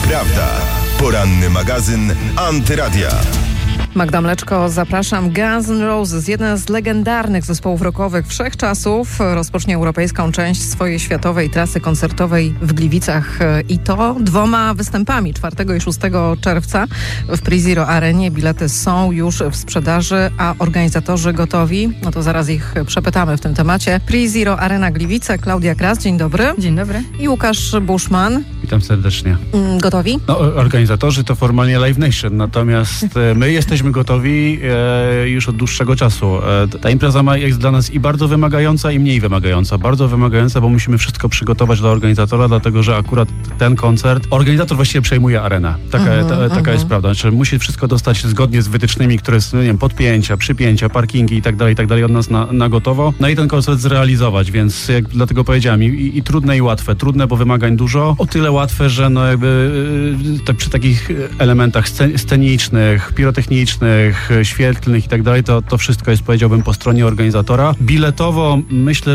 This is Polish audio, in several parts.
Prawda. Poranny magazyn Antyradia. Magda Mleczko, zapraszam. Guns N' Roses, jeden z legendarnych zespołów rockowych wszechczasów, rozpocznie europejską część swojej światowej trasy koncertowej w Gliwicach i to 2 występami 4 i 6 czerwca w PreZero Arenie. Bilety są już w sprzedaży, a organizatorzy gotowi? No to zaraz ich przepytamy w tym temacie. PreZero Arena Gliwice, Klaudia Kras, dzień dobry. Dzień dobry. I Łukasz Buszman. Witam serdecznie. Gotowi? No, organizatorzy to formalnie Live Nation, natomiast my jesteśmy gotowi już od dłuższego czasu. Ta impreza jest dla nas i bardzo wymagająca, i mniej wymagająca. Bardzo wymagająca, bo musimy wszystko przygotować dla organizatora, dlatego że akurat ten koncert, organizator właściwie przejmuje arenę. Taka jest prawda. Znaczy, musi wszystko dostać zgodnie z wytycznymi, które są, nie wiem, podpięcia, przypięcia, parkingi i tak dalej od nas na gotowo. No i ten koncert zrealizować, więc dlatego powiedziałem i trudne i łatwe. Trudne, bo wymagań dużo. O tyle łatwe, że no jakby tak przy takich elementach scenicznych, pirotechnicznych, świetlnych i tak dalej, to wszystko jest, powiedziałbym, po stronie organizatora. Biletowo myślę,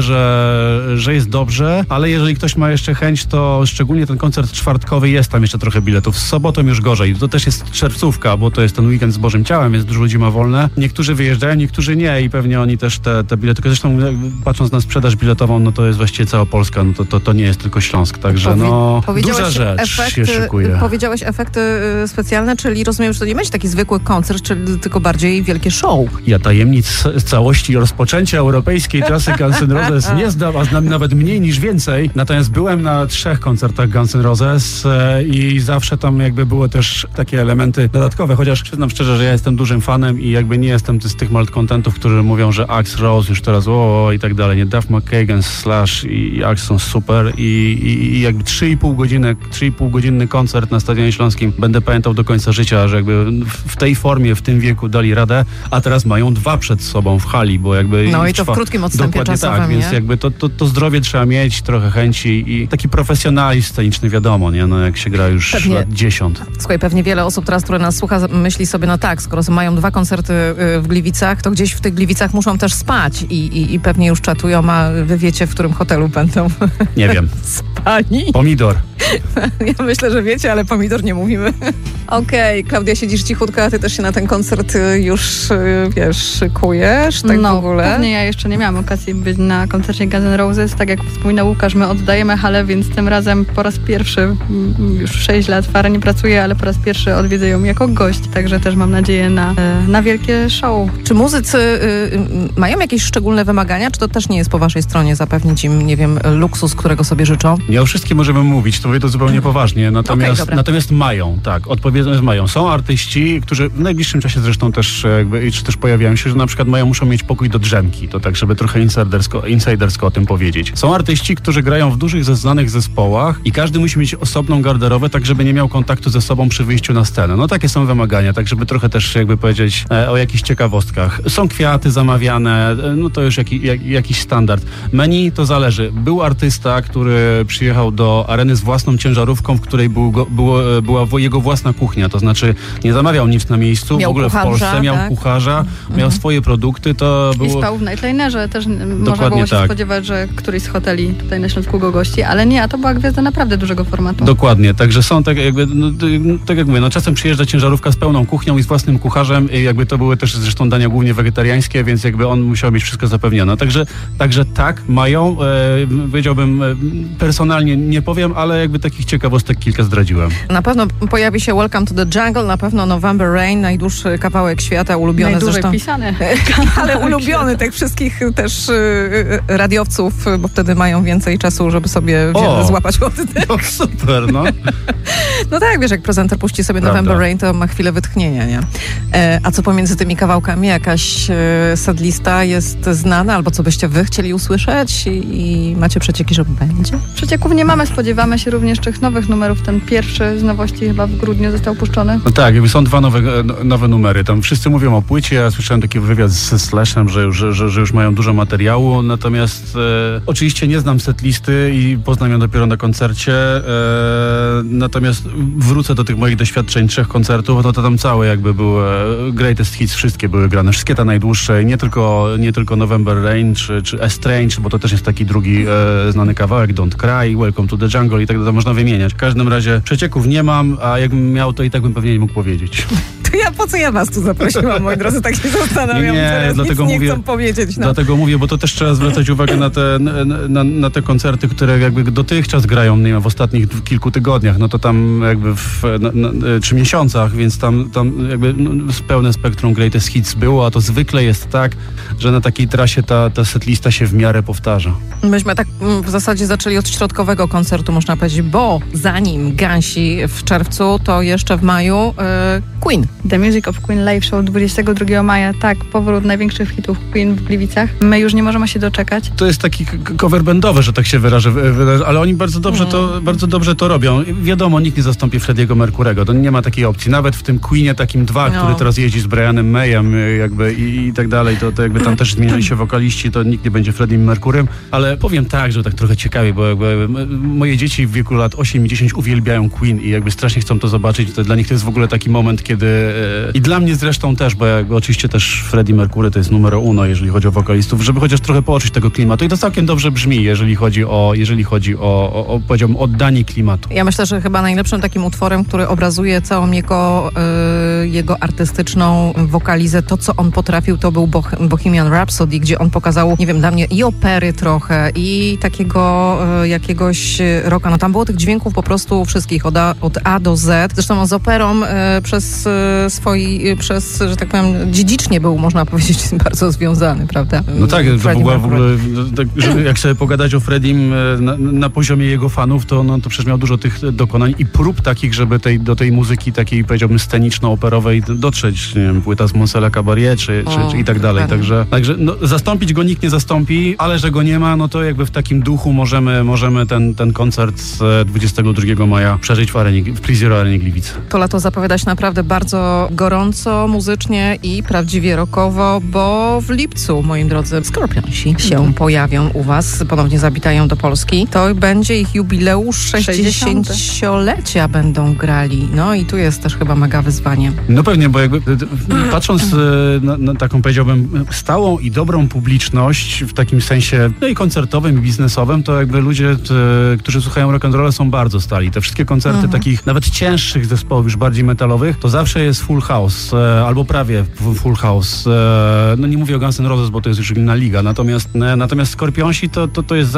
że jest dobrze, ale jeżeli ktoś ma jeszcze chęć, to szczególnie ten koncert czwartkowy, jest tam jeszcze trochę biletów. Z sobotą już gorzej. To też jest czerwcówka, bo to jest ten weekend z Bożym Ciałem, więc dużo ludzi ma wolne. Niektórzy wyjeżdżają, niektórzy nie i pewnie oni też te bilety, zresztą patrząc na sprzedaż biletową, no to jest właściwie cała Polska, no to nie jest tylko Śląsk, także duża rzecz się szykuje. Powiedziałeś efekty specjalne, czyli rozumiem, że to nie będzie taki zwykły koncert, czyli tylko bardziej wielkie show. Ja tajemnic całości rozpoczęcia europejskiej trasy Guns N' Roses nie znam, a znam nawet mniej niż więcej. Natomiast byłem na 3 koncertach Guns N' Roses i zawsze tam jakby były też takie elementy dodatkowe, chociaż przyznam szczerze, że ja jestem dużym fanem i jakby nie jestem z tych malcontentów, którzy mówią, że Axl Rose już teraz i tak dalej. Nie, Duff McKagan, Slash i Axl są super i jakby 3,5 godzinny koncert na Stadionie Śląskim będę pamiętał do końca życia, że jakby w tej formie, w tym wieku dali radę, a teraz mają 2 przed sobą w hali, bo jakby... No i to w krótkim odstępie czasowym, tak, więc jakby to zdrowie trzeba mieć, trochę chęci i taki profesjonalizm sceniczny, wiadomo, nie? No jak się gra już pewnie, lat 10. Słuchaj, pewnie wiele osób teraz, które nas słucha, myśli sobie, no tak, skoro mają 2 koncerty w Gliwicach, to gdzieś w tych Gliwicach muszą też spać i pewnie już czatują, a wy wiecie, w którym hotelu będą. Nie wiem. Spani? Pomidor. Ja myślę, że wiecie, ale pomidor nie mówimy. Okej, Klaudia, siedzisz cichutko, a ty też się na ten koncert już, szykujesz, tak w ogóle? Pewnie ja jeszcze nie miałam okazji być na koncercie Guns N' Roses. Tak jak wspominał Łukasz, my oddajemy halę, więc tym razem po raz pierwszy, już 6 lat w arenie pracuję, ale po raz pierwszy odwiedzę ją jako gość, także też mam nadzieję na wielkie show. Czy muzycy mają jakieś szczególne wymagania, czy to też nie jest po waszej stronie zapewnić im, nie wiem, luksus, którego sobie życzą? Nie o wszystkim możemy mówić, to mówię to zupełnie poważnie, natomiast mają, tak, odpowiedź mają. Są artyści, którzy w najbliższym czasie zresztą też pojawiają się, że na przykład muszą mieć pokój do drzemki, to tak, żeby trochę insidersko o tym powiedzieć. Są artyści, którzy grają w dużych, znanych zespołach i każdy musi mieć osobną garderobę, tak żeby nie miał kontaktu ze sobą przy wyjściu na scenę. No takie są wymagania, tak żeby trochę też jakby powiedzieć o jakichś ciekawostkach. Są kwiaty zamawiane, no to już jakiś standard. Menu to zależy. Był artysta, który przyjechał do areny z własną ciężarówką, w której była jego własna kuchnia, to znaczy nie zamawiał nic na miejscu, miał w ogóle kucharza, w Polsce, miał kucharza, miał swoje produkty, to było... I spał w Nightlinerze, też można było się spodziewać, że któryś z hoteli tutaj na Śląsku go gości, ale nie, a to była gwiazda naprawdę dużego formatu. Dokładnie, także są tak jakby, tak jak mówię, czasem przyjeżdża ciężarówka z pełną kuchnią i z własnym kucharzem i jakby to były też zresztą dania głównie wegetariańskie, więc jakby on musiał mieć wszystko zapewnione. Także tak, mają, powiedziałbym, personalnie nie powiem, ale jakby takich ciekawostek kilka zdradziłem. Na pewno pojawi się Welcome to the Jungle, na pewno November Rain, najdłuższy kawałek świata, ulubiony najdłużej zresztą. Pisany. Ale ulubiony tych wszystkich też radiowców, bo wtedy mają więcej czasu, żeby sobie złapać oddech. No super, no. No tak, wiesz, jak prezenter puści sobie November Rain, to ma chwilę wytchnienia, nie? A co pomiędzy tymi kawałkami? Jakaś setlista jest znana, albo co byście wy chcieli usłyszeć i macie przecieki, że będzie? Przecieków nie mamy, spodziewamy się również tych nowych numerów. Ten pierwszy z nowości chyba w grudniu został puszczony. No tak, jakby są 2 nowe numery. Tam wszyscy mówią o płycie, ja słyszałem taki wywiad ze Slashem, że już mają dużo materiału, natomiast oczywiście nie znam setlisty i poznam ją dopiero na koncercie, natomiast wrócę do tych moich doświadczeń 3 koncertów, no to tam całe jakby były greatest hits, wszystkie były grane, wszystkie te najdłuższe, nie tylko November Rain czy Estranged, bo to też jest taki drugi znany kawałek, Don't Cry, Welcome to the Jungle i tak dalej, można wymieniać. W każdym razie przecieków nie mam, a jakbym miał, to i tak bym pewnie nie mógł powiedzieć. Po co ja was tu zaprosiłam, moi drodzy, tak się zastanawiam. Nie, dlatego nic nie mówię, chcą powiedzieć. No. Dlatego mówię, bo to też trzeba zwracać uwagę na te koncerty, które jakby dotychczas grają, nie wiem, w ostatnich kilku tygodniach, no to tam jakby czy miesiącach, więc tam jakby pełne spektrum greatest hits było, a to zwykle jest tak, że na takiej trasie ta setlista się w miarę powtarza. Myśmy tak w zasadzie zaczęli od środkowego koncertu, można powiedzieć, bo zanim Gansi w czerwcu, to jeszcze w maju Queen. The Music of Queen Live Show 22 maja, tak, powrót największych hitów Queen w Gliwicach. My już nie możemy się doczekać. To jest taki cover bandowy, że tak się wyrażę, ale oni bardzo dobrze to robią. Wiadomo, nikt nie zastąpi Freddie'ego Mercurego, to nie ma takiej opcji. Nawet w tym Queenie takim 2, który teraz jeździ z Brianem Mayem jakby i tak dalej, to jakby tam też zmieniali się wokaliści, to nikt nie będzie Freddiem Mercurym, ale powiem tak, że tak trochę ciekawie, bo jakby moje dzieci w wieku lat 8 i 10 uwielbiają Queen i jakby strasznie chcą to zobaczyć. To dla nich to jest w ogóle taki moment, kiedy i dla mnie zresztą też, bo jakby oczywiście też Freddie Mercury to jest numero uno, jeżeli chodzi o wokalistów, żeby chociaż trochę poczuć tego klimatu i to całkiem dobrze brzmi, jeżeli chodzi o powiedziałbym, oddanie klimatu. Ja myślę, że chyba najlepszym takim utworem, który obrazuje całą jego artystyczną wokalizę, to co on potrafił, to był Bohemian Rhapsody, gdzie on pokazał, nie wiem, dla mnie i opery trochę, i takiego jakiegoś rocka. No tam było tych dźwięków po prostu wszystkich, od A do Z. Zresztą on z operą że tak powiem, dziedzicznie był, można powiedzieć, bardzo związany, prawda? No tak, to była w ogóle, jak sobie pogadać o Freddiem na poziomie jego fanów, to przecież miał dużo tych dokonań i prób takich, żeby do tej muzyki takiej, powiedziałbym, sceniczno-operowej dotrzeć, nie wiem, płyta z Monsela Caballé czy i tak dalej. Także zastąpić go nikt nie zastąpi, ale że go nie ma, no to jakby w takim duchu możemy ten koncert 22 maja przeżyć w Please Zero Arenie Gliwice. To lato zapowiada się naprawdę bardzo gorąco, muzycznie i prawdziwie rockowo, bo w lipcu, moi drodzy, Skorpionsi się pojawią u was, ponownie zawitają do Polski. To będzie ich jubileusz 60-lecia będą grali. No i tu jest też chyba mega wyzwanie. No pewnie, bo jakby patrząc na taką, powiedziałbym, stałą i dobrą publiczność w takim sensie i koncertowym, i biznesowym, to jakby ludzie, którzy słuchają rock'n'rolla, są bardzo stali. Te wszystkie koncerty takich nawet cięższych zespołów, już bardziej metalowych, to zawsze jest full house, albo prawie full house. No nie mówię o Guns N' Roses, bo to jest już inna liga, natomiast Skorpionsi to jest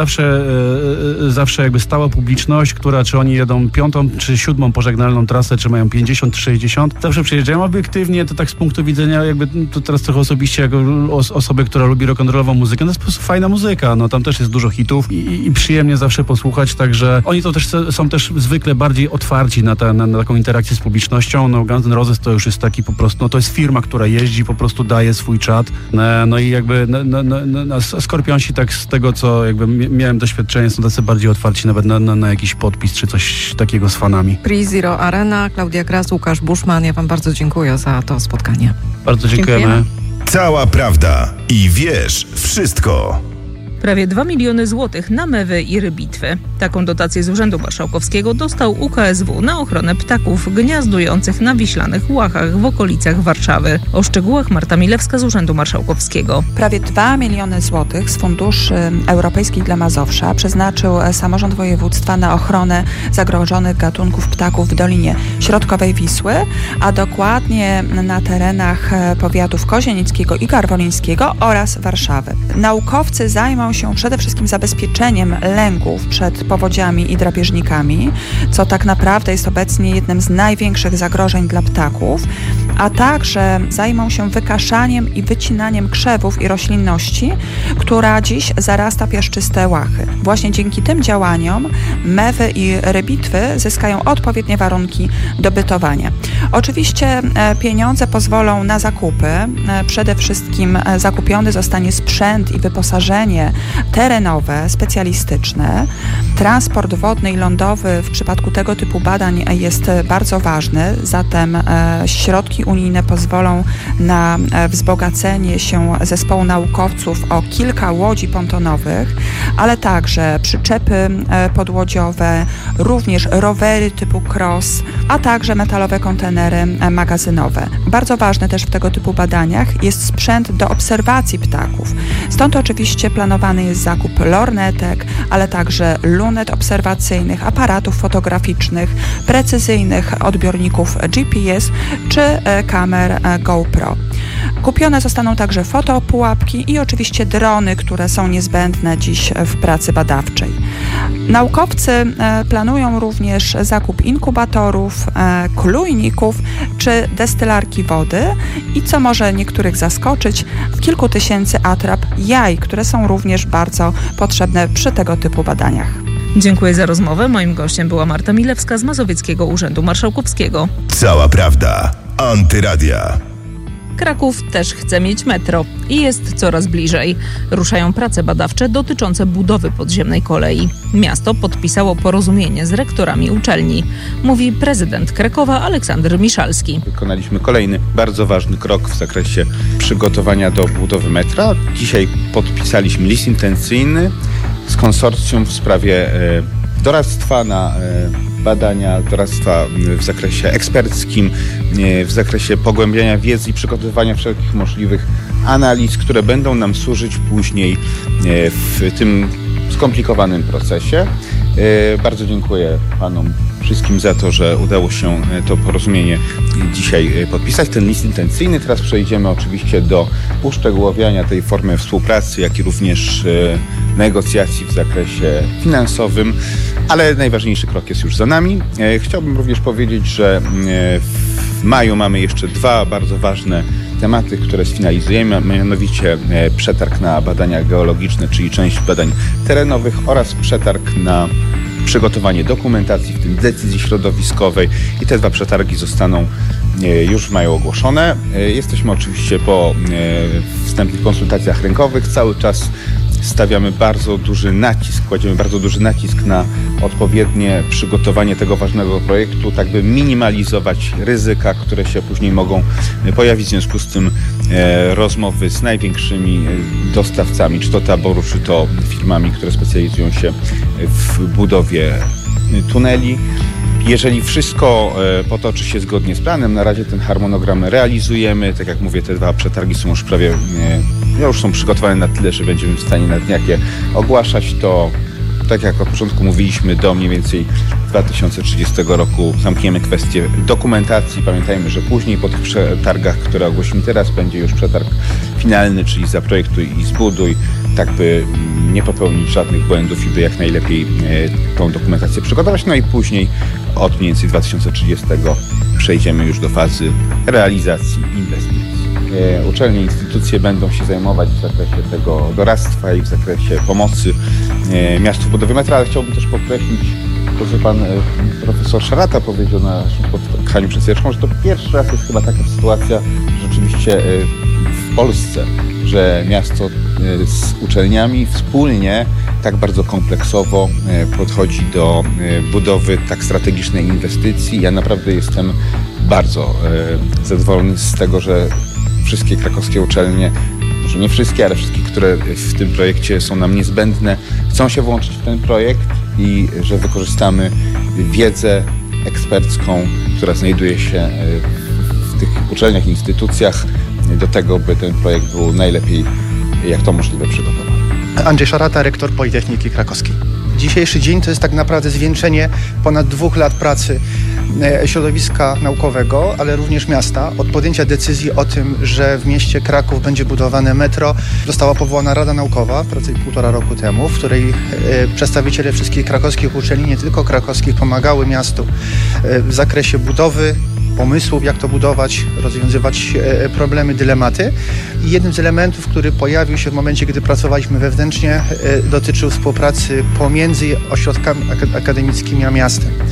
zawsze jakby stała publiczność, która, czy oni jedą 5. czy 7. pożegnalną trasę, czy mają 50 czy 60, zawsze przyjeżdżają. Obiektywnie to tak z punktu widzenia jakby, to teraz trochę osobiście, jako osoby, która lubi rock'n'rollową muzykę, no jest po prostu fajna muzyka, no tam też jest dużo hitów i przyjemnie zawsze posłuchać, także oni to też są też zwykle bardziej otwarci na taką interakcję z publicznością. No Guns N' Roses to już jest taki po prostu, no to jest firma, która jeździ, po prostu daje swój czat, no i jakby Skorpionsi, tak z tego, co jakby miałem doświadczenie, są tacy bardziej otwarci nawet na jakiś podpis, czy coś takiego z fanami. Please Zero Arena, Klaudia Gras, Łukasz Buszman, ja wam bardzo dziękuję za to spotkanie. Bardzo dziękujemy. Cała prawda i wiesz wszystko. Prawie 2 miliony złotych na mewy i rybitwy. Taką dotację z Urzędu Marszałkowskiego dostał UKSW na ochronę ptaków gniazdujących na wiślanych łachach w okolicach Warszawy. O szczegółach Marta Milewska z Urzędu Marszałkowskiego. Prawie 2 miliony złotych z funduszy europejskich dla Mazowsza przeznaczył samorząd województwa na ochronę zagrożonych gatunków ptaków w Dolinie Środkowej Wisły, a dokładnie na terenach powiatów kozienickiego i garwolińskiego oraz Warszawy. Naukowcy zajmą się przede wszystkim zabezpieczeniem lęgów przed powodziami i drapieżnikami, co tak naprawdę jest obecnie jednym z największych zagrożeń dla ptaków, a także zajmą się wykaszaniem i wycinaniem krzewów i roślinności, która dziś zarasta piaszczyste łachy. Właśnie dzięki tym działaniom mewy i rybitwy zyskają odpowiednie warunki do bytowania. Oczywiście pieniądze pozwolą na zakupy. Przede wszystkim zakupiony zostanie sprzęt i wyposażenie terenowe, specjalistyczne. Transport wodny i lądowy w przypadku tego typu badań jest bardzo ważny, zatem środki środki unijne pozwolą na wzbogacenie się zespołu naukowców o kilka łodzi pontonowych, ale także przyczepy podłodziowe, również rowery typu cross, a także metalowe kontenery magazynowe. Bardzo ważne też w tego typu badaniach jest sprzęt do obserwacji ptaków. Stąd oczywiście planowany jest zakup lornetek, ale także lunet obserwacyjnych, aparatów fotograficznych, precyzyjnych odbiorników GPS czy kamer GoPro. Kupione zostaną także fotopułapki i oczywiście drony, które są niezbędne dziś w pracy badawczej. Naukowcy planują również zakup inkubatorów, klujników czy destylarki wody i co może niektórych zaskoczyć, kilku tysięcy atrap jaj, które są również bardzo potrzebne przy tego typu badaniach. Dziękuję za rozmowę. Moim gościem była Marta Milewska z Mazowieckiego Urzędu Marszałkowskiego. Cała prawda. Antyradia. Kraków też chce mieć metro i jest coraz bliżej. Ruszają prace badawcze dotyczące budowy podziemnej kolei. Miasto podpisało porozumienie z rektorami uczelni, mówi prezydent Krakowa Aleksander Miszalski. Wykonaliśmy kolejny bardzo ważny krok w zakresie przygotowania do budowy metra. Dzisiaj podpisaliśmy list intencyjny z konsorcjum w sprawie doradztwa na badania, doradztwa w zakresie eksperckim, w zakresie pogłębiania wiedzy i przygotowywania wszelkich możliwych analiz, które będą nam służyć później w tym skomplikowanym procesie. Bardzo dziękuję panom wszystkim za to, że udało się to porozumienie dzisiaj podpisać, ten list intencyjny. Teraz przejdziemy oczywiście do uszczegółowiania tej formy współpracy, jak i również negocjacji w zakresie finansowym, ale najważniejszy krok jest już za nami. Chciałbym również powiedzieć, że w maju mamy jeszcze dwa bardzo ważne tematy, które sfinalizujemy, mianowicie przetarg na badania geologiczne, czyli część badań terenowych oraz przetarg na przygotowanie dokumentacji, w tym decyzji środowiskowej i te dwa przetargi zostaną już w maju ogłoszone. Jesteśmy oczywiście po wstępnych konsultacjach rynkowych. Cały czas stawiamy bardzo duży nacisk, kładziemy bardzo duży nacisk na odpowiednie przygotowanie tego ważnego projektu, tak by minimalizować ryzyka, które się później mogą pojawić. W związku z tym rozmowy z największymi dostawcami, czy to taboru, czy to firmami, które specjalizują się w budowie tuneli. Jeżeli wszystko potoczy się zgodnie z planem, na razie ten harmonogram realizujemy. Tak jak mówię, te dwa przetargi są już prawie, już są przygotowane na tyle, że będziemy w stanie na dniach je ogłaszać. To, tak jak od początku mówiliśmy, do mniej więcej 2030 roku zamkniemy kwestię dokumentacji. Pamiętajmy, że później po tych przetargach, które ogłosimy teraz, będzie już przetarg finalny, czyli zaprojektuj i zbuduj, tak by nie popełnić żadnych błędów i by jak najlepiej tą dokumentację przygotować. No i później od mniej więcej 2030 przejdziemy już do fazy realizacji inwestycji. Uczelnie i instytucje będą się zajmować w zakresie tego doradztwa i w zakresie pomocy miastu w budowie metra, ale chciałbym też podkreślić to, co pan profesor Szarata powiedział na naszym spotkaniu przed chwileczką, że to pierwszy raz jest chyba taka sytuacja rzeczywiście w Polsce, że miasto z uczelniami wspólnie tak bardzo kompleksowo podchodzi do budowy tak strategicznej inwestycji. Ja naprawdę jestem bardzo zadowolony z tego, że wszystkie krakowskie uczelnie, może nie wszystkie, ale wszystkie, które w tym projekcie są nam niezbędne, chcą się włączyć w ten projekt i że wykorzystamy wiedzę ekspercką, która znajduje się w tych uczelniach i instytucjach do tego, by ten projekt był najlepiej jak to możliwe przygotowany. Andrzej Szarata, rektor Politechniki Krakowskiej. Dzisiejszy dzień to jest tak naprawdę zwieńczenie ponad 2 lat pracy środowiska naukowego, ale również miasta. Od podjęcia decyzji o tym, że w mieście Kraków będzie budowane metro, została powołana Rada Naukowa, prawie 1,5 roku temu, w której przedstawiciele wszystkich krakowskich uczelni, nie tylko krakowskich, pomagały miastu w zakresie budowy, pomysłów, jak to budować, rozwiązywać problemy, dylematy. I jednym z elementów, który pojawił się w momencie, gdy pracowaliśmy wewnętrznie, dotyczył współpracy pomiędzy ośrodkami akademickimi a miastem.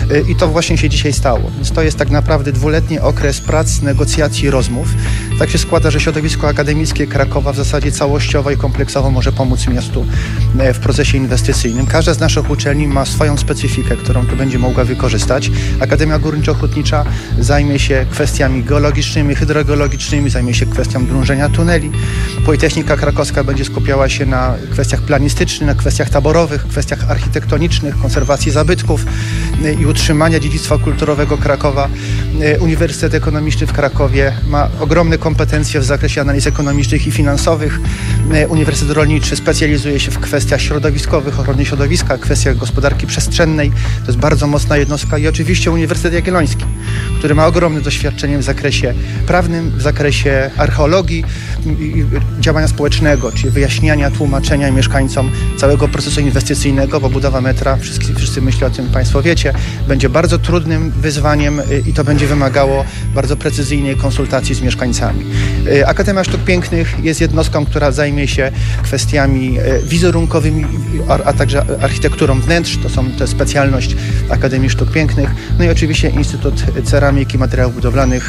I to właśnie się dzisiaj stało. Więc to jest tak naprawdę 2-letni okres prac, negocjacji, rozmów. Tak się składa, że środowisko akademickie Krakowa w zasadzie całościowo i kompleksowo może pomóc miastu w procesie inwestycyjnym. Każda z naszych uczelni ma swoją specyfikę, którą tu będzie mogła wykorzystać. Akademia Górniczo-Hutnicza zajmie się kwestiami geologicznymi, hydrogeologicznymi, zajmie się kwestią drążenia tuneli. Politechnika Krakowska będzie skupiała się na kwestiach planistycznych, na kwestiach taborowych, kwestiach architektonicznych, konserwacji zabytków i utrzymania dziedzictwa kulturowego Krakowa. Uniwersytet Ekonomiczny w Krakowie ma ogromne kompetencje w zakresie analiz ekonomicznych i finansowych. Uniwersytet Rolniczy specjalizuje się w kwestiach środowiskowych, ochrony środowiska, kwestiach gospodarki przestrzennej. To jest bardzo mocna jednostka. I oczywiście Uniwersytet Jagielloński, który ma ogromne doświadczenie w zakresie prawnym, w zakresie archeologii i działania społecznego, czyli wyjaśniania, tłumaczenia mieszkańcom całego procesu inwestycyjnego, bo budowa metra, wszyscy myślę o tym, Państwo wiecie, będzie bardzo trudnym wyzwaniem i to będzie wymagało bardzo precyzyjnej konsultacji z mieszkańcami. Akademia Sztuk Pięknych jest jednostką, która zajmie się kwestiami wizerunkowymi, a także architekturą wnętrz. To jest specjalność Akademii Sztuk Pięknych. No i oczywiście Instytut Ceramiki i Materiałów Budowlanych,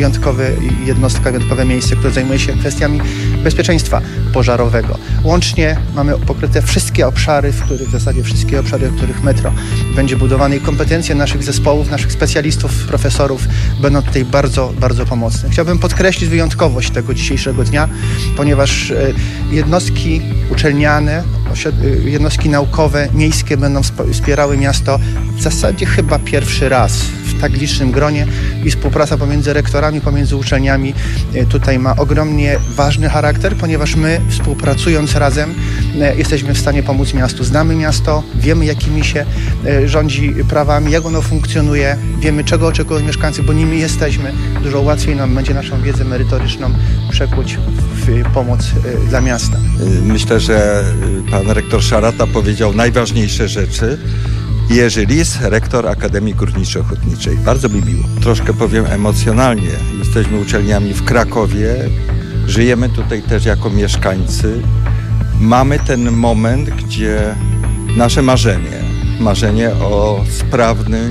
wyjątkowe miejsce, które zajmuje się kwestiami bezpieczeństwa pożarowego. Łącznie mamy pokryte wszystkie obszary, w których metro będzie budowane i kompetencje naszych zespołów, naszych specjalistów, profesorów będą tutaj bardzo, bardzo pomocne. Chciałbym podkreślić wyjątkowość tego dzisiejszego dnia, ponieważ jednostki uczelniane, jednostki naukowe, miejskie będą wspierały miasto w zasadzie chyba pierwszy raz w tak licznym gronie i współpraca pomiędzy rektorami, pomiędzy uczelniami tutaj ma ogromnie ważny charakter, ponieważ my współpracując razem jesteśmy w stanie pomóc miastu. Znamy miasto, wiemy jakimi się rządzi prawami, jak ono funkcjonuje, wiemy czego oczekują mieszkańcy, bo nimi jesteśmy. Dużo łatwiej nam będzie naszą wiedzę merytoryczną przekuć w pomoc dla miasta. Myślę, że pan rektor Szarata powiedział najważniejsze rzeczy. Jerzy Lis, rektor Akademii Górniczo-Hutniczej. Bardzo mi miło. Troszkę powiem emocjonalnie. Jesteśmy uczelniami w Krakowie. Żyjemy tutaj też jako mieszkańcy. Mamy ten moment, gdzie nasze marzenie o sprawnej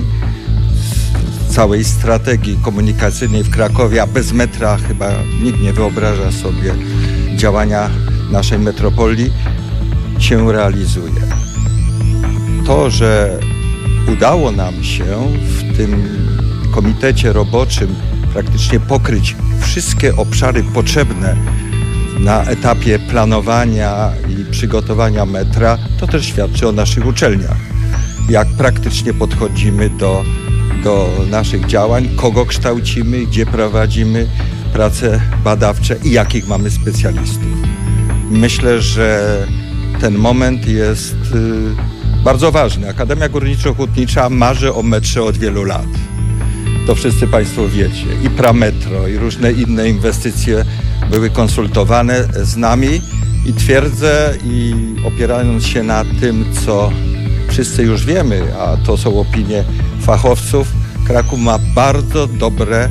całej strategii komunikacyjnej w Krakowie, a bez metra chyba nikt nie wyobraża sobie działania naszej metropolii, się realizuje. To, że udało nam się w tym komitecie roboczym praktycznie pokryć wszystkie obszary potrzebne na etapie planowania i przygotowania metra, to też świadczy o naszych uczelniach. Jak praktycznie podchodzimy do naszych działań, kogo kształcimy, gdzie prowadzimy prace badawcze i jakich mamy specjalistów. Myślę, że ten moment jest bardzo ważny. Akademia Górniczo-Hutnicza marzy o metrze od wielu lat. To wszyscy Państwo wiecie. I Prametro, i różne inne inwestycje były konsultowane z nami i twierdzę, i opierając się na tym, co wszyscy już wiemy, a to są opinie fachowców, Kraków ma bardzo dobre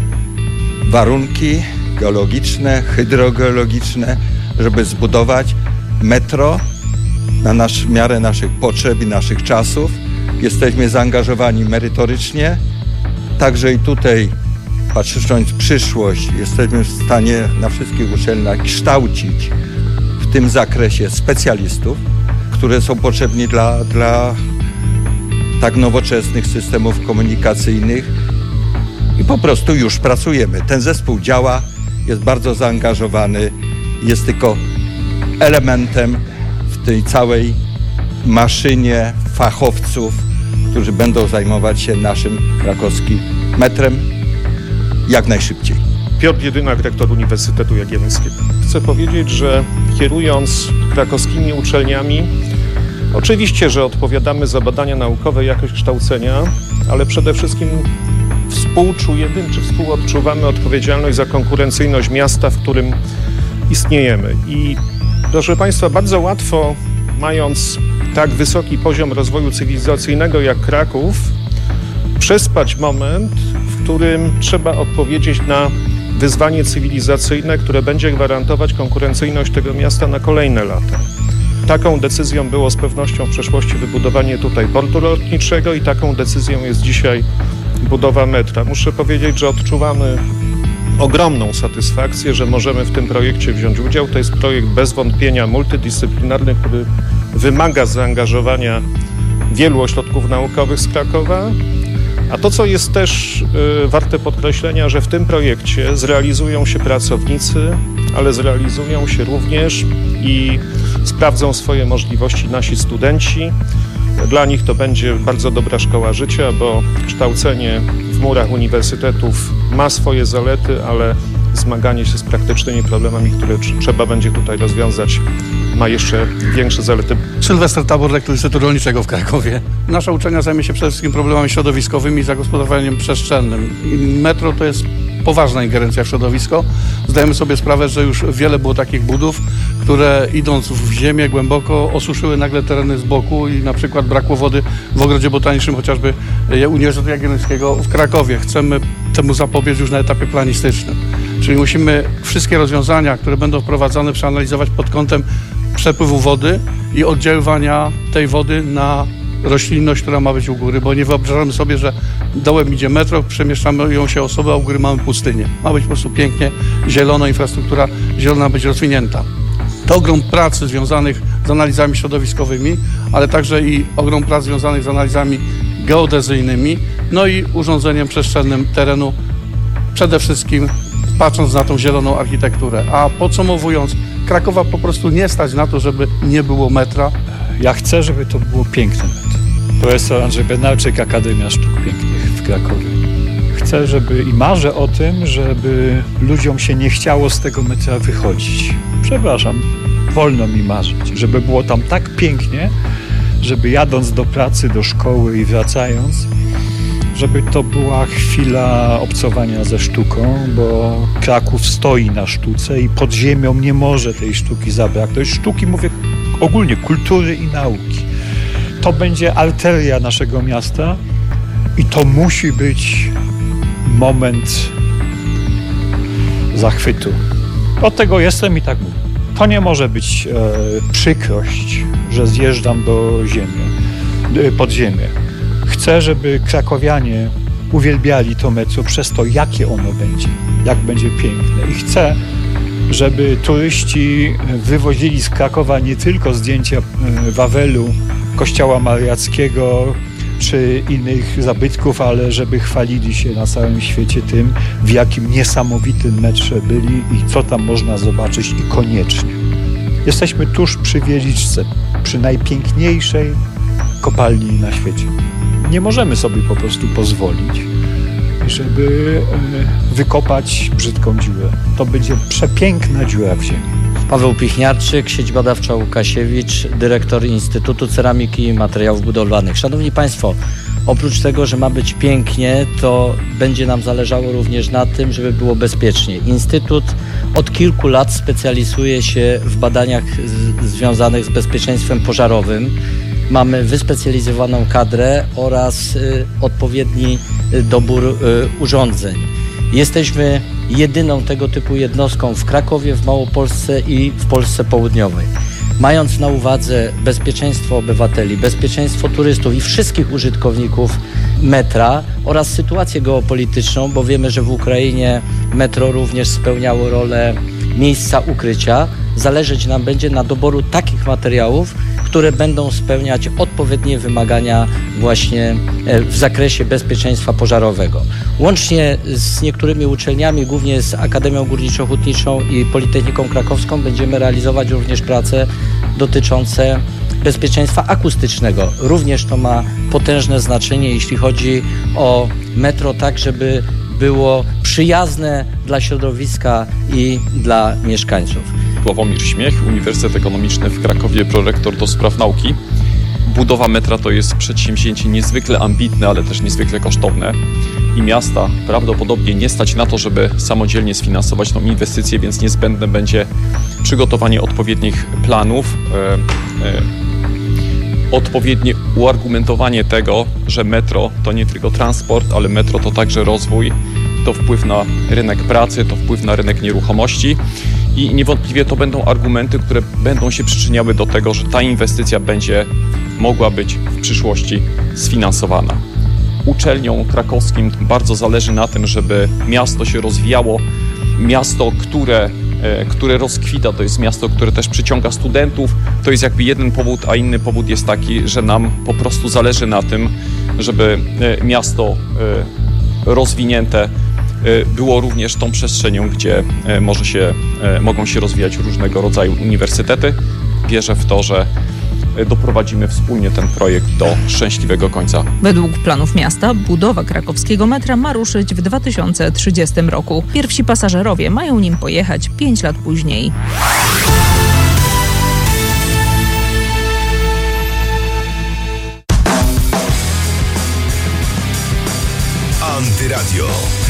warunki geologiczne, hydrogeologiczne, żeby zbudować metro na miarę naszych potrzeb i naszych czasów. Jesteśmy zaangażowani merytorycznie. Także i tutaj, patrząc w przyszłość, jesteśmy w stanie na wszystkich uczelniach kształcić w tym zakresie specjalistów, które są potrzebni dla tak nowoczesnych systemów komunikacyjnych i po prostu już pracujemy. Ten zespół działa, jest bardzo zaangażowany, jest tylko elementem w tej całej maszynie fachowców, którzy będą zajmować się naszym krakowskim metrem jak najszybciej. Piotr Jedynak, rektor Uniwersytetu Jagiellońskiego. Chcę powiedzieć, że kierując krakowskimi uczelniami, oczywiście, że odpowiadamy za badania naukowe, jakość kształcenia, ale przede wszystkim współczujemy czy współodczuwamy odpowiedzialność za konkurencyjność miasta, w którym istniejemy. I proszę Państwa, bardzo łatwo, mając tak wysoki poziom rozwoju cywilizacyjnego jak Kraków, przespać moment, w którym trzeba odpowiedzieć na wyzwanie cywilizacyjne, które będzie gwarantować konkurencyjność tego miasta na kolejne lata. Taką decyzją było z pewnością w przeszłości wybudowanie tutaj portu lotniczego i taką decyzją jest dzisiaj budowa metra. Muszę powiedzieć, że odczuwamy ogromną satysfakcję, że możemy w tym projekcie wziąć udział. To jest projekt bez wątpienia multidyscyplinarny, który wymaga zaangażowania wielu ośrodków naukowych z Krakowa. A to, co jest też warte podkreślenia, że w tym projekcie zrealizują się pracownicy, ale zrealizują się również i sprawdzą swoje możliwości nasi studenci. Dla nich to będzie bardzo dobra szkoła życia, bo kształcenie w murach uniwersytetów ma swoje zalety, ale zmaganie się z praktycznymi problemami, które trzeba będzie tutaj rozwiązać, ma jeszcze większe zalety. Sylwester Tabor, rektor Instytutu Rolniczego w Krakowie. Nasza uczelnia zajmie się przede wszystkim problemami środowiskowymi i zagospodarowaniem przestrzennym. Metro to jest poważna ingerencja w środowisko. Zdajemy sobie sprawę, że już wiele było takich budów, które idąc w ziemię głęboko osuszyły nagle tereny z boku i na przykład brakło wody w ogrodzie botanicznym chociażby Uniwersytetu Jagiellońskiego w Krakowie. Chcemy temu zapobiec już na etapie planistycznym. Czyli musimy wszystkie rozwiązania, które będą wprowadzane, przeanalizować pod kątem przepływu wody i oddziaływania tej wody na roślinność, która ma być u góry, bo nie wyobrażamy sobie, że dołem idzie metro, przemieszczamy ją się osoby, a u góry mamy pustynię. Ma być po prostu pięknie zielono, infrastruktura zielona być rozwinięta. To ogrom pracy związanych z analizami środowiskowymi, ale także i ogrom prac związanych z analizami geodezyjnymi, no i urządzeniem przestrzennym terenu, przede wszystkim patrząc na tą zieloną architekturę. A podsumowując, Krakowa po prostu nie stać na to, żeby nie było metra. Ja chcę, żeby to było piękne metro. Profesor Andrzej Bednarczyk, Akademia Sztuk Pięknych w Krakowie. Chcę, i marzę o tym, żeby ludziom się nie chciało z tego metra wychodzić. Przepraszam, wolno mi marzyć, żeby było tam tak pięknie, żeby jadąc do pracy, do szkoły i wracając, żeby to była chwila obcowania ze sztuką, bo Kraków stoi na sztuce i pod ziemią nie może tej sztuki zabraknąć. Sztuki, mówię ogólnie, kultury i nauki. To będzie arteria naszego miasta i to musi być moment zachwytu. Od tego jestem i tak mówię. To nie może być przykrość, że zjeżdżam pod ziemię. Chcę, żeby krakowianie uwielbiali to metro przez to, jakie ono będzie, jak będzie piękne. I chcę, żeby turyści wywozili z Krakowa nie tylko zdjęcia Wawelu, Kościoła Mariackiego czy innych zabytków, ale żeby chwalili się na całym świecie tym, w jakim niesamowitym metrze byli i co tam można zobaczyć i koniecznie. Jesteśmy tuż przy Wieliczce, przy najpiękniejszej kopalni na świecie. Nie możemy sobie po prostu pozwolić, żeby wykopać brzydką dziurę. To będzie przepiękna dziura w ziemi. Paweł Pichniarczyk, Sieć Badawcza Łukasiewicz, dyrektor Instytutu Ceramiki i Materiałów Budowlanych. Szanowni Państwo, oprócz tego, że ma być pięknie, to będzie nam zależało również na tym, żeby było bezpiecznie. Instytut od kilku lat specjalizuje się w badaniach związanych z bezpieczeństwem pożarowym. Mamy wyspecjalizowaną kadrę oraz odpowiedni dobór urządzeń. Jesteśmy jedyną tego typu jednostką w Krakowie, w Małopolsce i w Polsce Południowej. Mając na uwadze bezpieczeństwo obywateli, bezpieczeństwo turystów i wszystkich użytkowników metra oraz sytuację geopolityczną, bo wiemy, że w Ukrainie metro również spełniało rolę miejsca ukrycia, zależeć nam będzie na doboru takich materiałów, które będą spełniać odpowiednie wymagania właśnie w zakresie bezpieczeństwa pożarowego. Łącznie z niektórymi uczelniami, głównie z Akademią Górniczo-Hutniczą i Politechniką Krakowską, będziemy realizować również prace dotyczące bezpieczeństwa akustycznego. Również to ma potężne znaczenie, jeśli chodzi o metro, tak żeby było przyjazne dla środowiska i dla mieszkańców. Sławomir Śmiech, Uniwersytet Ekonomiczny w Krakowie, prorektor do spraw nauki. Budowa metra to jest przedsięwzięcie niezwykle ambitne, ale też niezwykle kosztowne i miasta prawdopodobnie nie stać na to, żeby samodzielnie sfinansować tą inwestycję, więc niezbędne będzie przygotowanie odpowiednich planów, odpowiednie uargumentowanie tego, że metro to nie tylko transport, ale metro to także rozwój, to wpływ na rynek pracy, to wpływ na rynek nieruchomości I niewątpliwie to będą argumenty, które będą się przyczyniały do tego, że ta inwestycja będzie mogła być w przyszłości sfinansowana. Uczelniom krakowskim bardzo zależy na tym, żeby miasto się rozwijało. Miasto, które rozkwita, to jest miasto, które też przyciąga studentów. To jest jakby jeden powód, a inny powód jest taki, że nam po prostu zależy na tym, żeby miasto rozwinięte było również tą przestrzenią, gdzie mogą się rozwijać różnego rodzaju uniwersytety. Wierzę w to, że doprowadzimy wspólnie ten projekt do szczęśliwego końca. Według planów miasta budowa krakowskiego metra ma ruszyć w 2030 roku. Pierwsi pasażerowie mają nim pojechać 5 lat później. Antyradio.